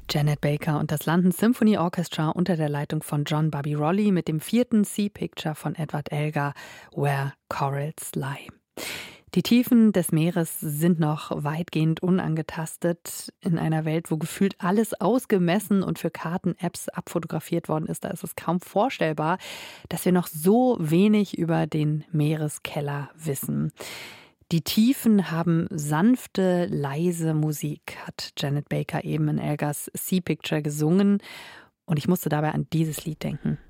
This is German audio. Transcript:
Janet Baker und das London Symphony Orchestra unter der Leitung von John Barbirolli mit dem 4. Sea Picture von Edward Elgar, Where Corals Lie. Die Tiefen des Meeres sind noch weitgehend unangetastet. In einer Welt, wo gefühlt alles ausgemessen und für Karten-Apps abfotografiert worden ist, da ist es kaum vorstellbar, dass wir noch so wenig über den Meereskeller wissen. Die Tiefen haben sanfte, leise Musik, hat Janet Baker eben in Elgars Sea Picture gesungen. Und ich musste dabei an dieses Lied denken.